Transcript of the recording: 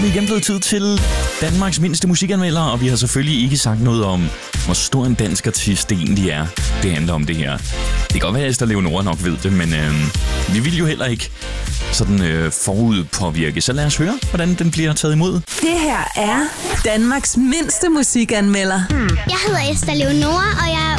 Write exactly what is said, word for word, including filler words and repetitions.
Det er igen blevet tid til Danmarks mindste musikanmelder, og vi har selvfølgelig ikke sagt noget om, hvor stor en dansk artist det egentlig er, det handler om det her. Det kan godt være, at Esther Leonora nok ved det, men øh, vi vil jo heller ikke sådan øh, forud påvirke. Så lad os høre, hvordan den bliver taget imod. Det her er Danmarks mindste musikanmelder. Jeg hedder Esther Leonora, og jeg er